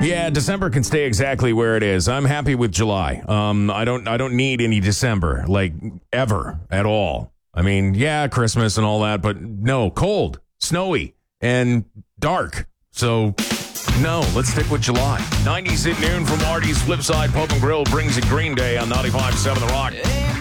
Yeah, December can stay exactly where it is. I'm happy with July. I don't need any December, like, ever at all. I mean, yeah, Christmas and all that, but no, cold, snowy, and dark. So, no, let's stick with July. 90s at noon from Artie's Flipside Pub and Grill brings you Green Day on 95.7 The Rock.